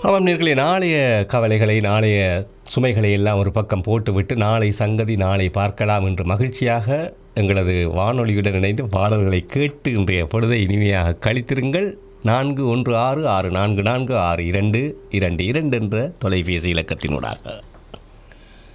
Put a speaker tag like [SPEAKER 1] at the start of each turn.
[SPEAKER 1] ஆமாம் நேர்களே, நாளைய கவலைகளை நாளைய சுமைகளை எல்லாம் ஒரு பக்கம் போட்டுவிட்டு நாளை சங்கதி நாளை பார்க்கலாம் என்று மகிழ்ச்சியாக எங்களது வானொலியுடன் இணைந்து பாடல்களை கேட்டு இன்றைய பொழுதை இனிமையாக கழித்திருங்கள். 4166446222 என்ற தொலைபேசி இலக்கத்தினூடாக